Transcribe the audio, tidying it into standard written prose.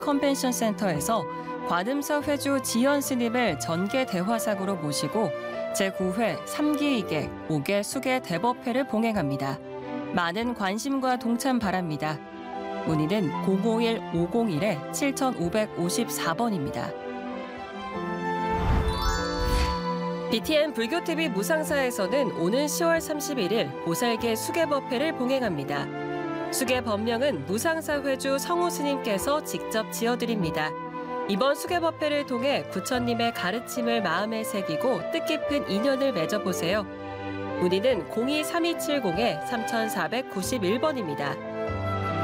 컨벤션 센터에서 관음사 회주 지연 스님을 전계 대화상으로 모시고 제9회 3기 2개 5개 수계 대법회를 봉행합니다. 많은 관심과 동참 바랍니다. 문의는 051-501-7554번입니다. BTN 불교TV 무상사에서는 오는 10월 31일 보살계 수계법회를 봉행합니다. 수계법령은 무상사 회주 성우 스님께서 직접 지어드립니다. 이번 수계법회를 통해 부처님의 가르침을 마음에 새기고 뜻깊은 인연을 맺어보세요. 문의는 02-3270-3491번입니다.